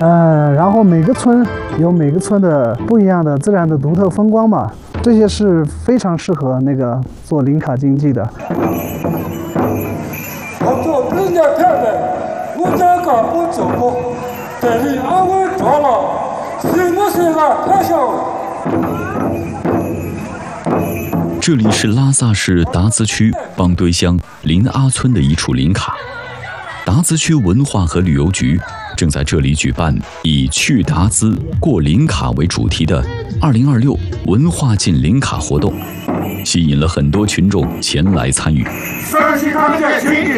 然后每个村有每个村的不一样的自然的独特风光嘛，这些是非常适合那个做林卡经济的。 我做人家看的，我这个不走过，这里安稳着了，是不是啊？看上。 这里是拉萨市达孜区邦堆乡林阿村的一处林卡。达孜区文化和旅游局正在这里举办以去达孜过林卡为主题的2026文化进林卡活动，吸引了很多群众前来参与。 山西康健群体